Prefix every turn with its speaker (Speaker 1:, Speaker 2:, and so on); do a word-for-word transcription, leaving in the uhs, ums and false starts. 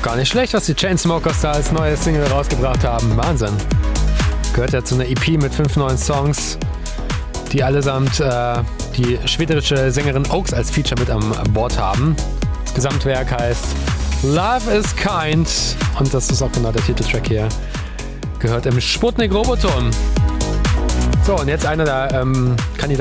Speaker 1: Gar nicht schlecht, was die Chainsmokers da als neue Single rausgebracht haben. Wahnsinn. Gehört ja zu einer E P mit fünf neuen Songs, die allesamt äh, die schwedische Sängerin Oaks als Feature mit an Bord haben. Das Gesamtwerk heißt Love is Kind und das ist auch genau der Titeltrack hier. Gehört im Sputnik Roboton. So, und jetzt einer der ähm, Kandidaten